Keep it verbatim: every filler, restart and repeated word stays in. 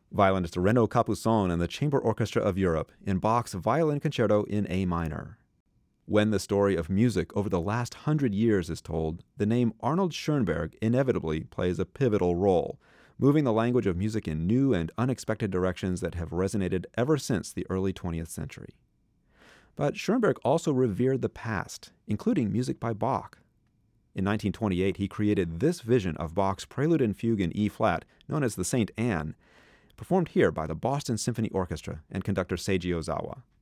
Violinist Renaud Capuçon and the Chamber Orchestra of Europe in Bach's Violin Concerto in A minor. When the story of music over the last hundred years is told, the name Arnold Schoenberg inevitably plays a pivotal role, moving the language of music in new and unexpected directions that have resonated ever since the early twentieth century. But Schoenberg also revered the past, including music by Bach. In nineteen twenty-eight, he created this vision of Bach's Prelude and Fugue in E-flat, known as the Saint Anne, performed here by the Boston Symphony Orchestra and conductor Seiji Ozawa.